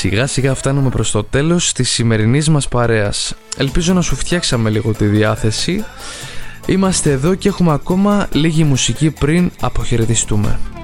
σιγά σιγά φτάνουμε προς το τέλος της σημερινής μας παρέας. Ελπίζω να σου φτιάξαμε λίγο τη διάθεση. Είμαστε εδώ και έχουμε ακόμα λίγη μουσική πριν αποχαιρετιστούμε.